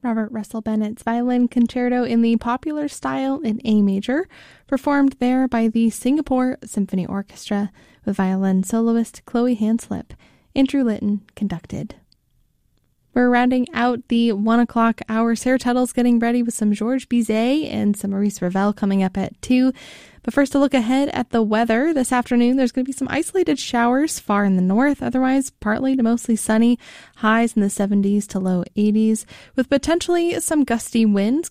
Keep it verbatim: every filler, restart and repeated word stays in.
Robert Russell Bennett's Violin Concerto in the popular style in A major, performed there by the Singapore Symphony Orchestra with violin soloist Chloe Hanslip. Andrew Litton conducted. We're rounding out the one o'clock hour. Sarah Tuttle's getting ready with some Georges Bizet and some Maurice Ravel coming up at two. But first, a look ahead at the weather. This afternoon, there's going to be some isolated showers far in the north. Otherwise, partly to mostly sunny. Highs in the seventies to low eighties, with potentially some gusty winds